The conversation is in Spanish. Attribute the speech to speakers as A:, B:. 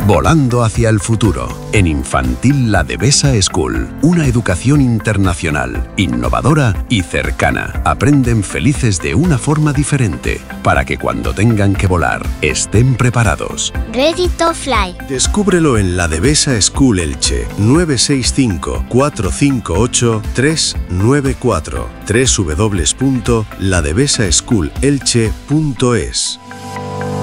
A: Volando hacia el futuro. En Infantil La Devesa School. Una educación internacional, innovadora y cercana. Aprenden felices de una forma diferente, para que cuando tengan que volar, estén preparados.
B: Ready to fly.
C: Descúbrelo en La Devesa School Elche. 965 458 394. www.ladevesaschoolelche.es